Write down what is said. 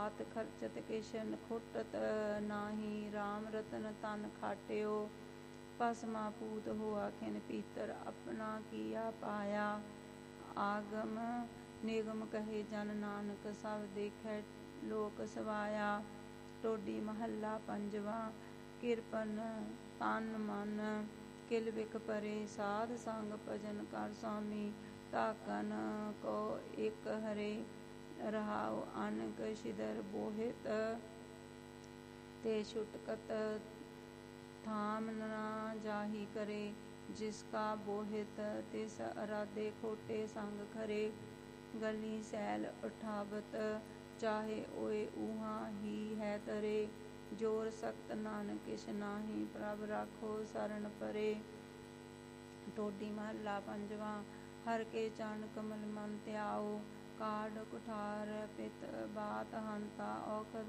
तात खर्चत किश खुटत नाही, राम रतन तन खाट्यो। भस्मा पूत हुआ खिन पीतर, अपना किया पाया। आगम निगम कहे जन नानक, सब देखे लोक सवाया। टोडी महला पंजवा। किरपन तन मन किल बिक परे, साध संग भजन कर स्वामी। ताकन को एक हरे, रहाओ अनक सिदर बोहित। ते छुटकत थाम न जाही करे, जिसका बोहित तिस अराधे खोटे संग खरे। गली सैल उठावत चाहे ओए ऊहा ही है तरे, जोर सख्त नानक किश नाही, प्रभ राखो शरण परे। टोडी महला पंजवा। हर के चरण कमल मन ध्याओ, काढ़ कुठार पित बात हंता। औखद